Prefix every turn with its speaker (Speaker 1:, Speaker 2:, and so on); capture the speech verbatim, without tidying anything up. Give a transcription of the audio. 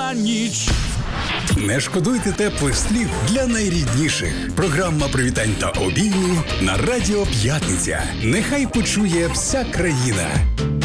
Speaker 1: на ніч.
Speaker 2: Не шкодуйте теплих слів для найрідніших. Програма привітань та обіймів на Радіо П'ятниця. Нехай почує вся країна.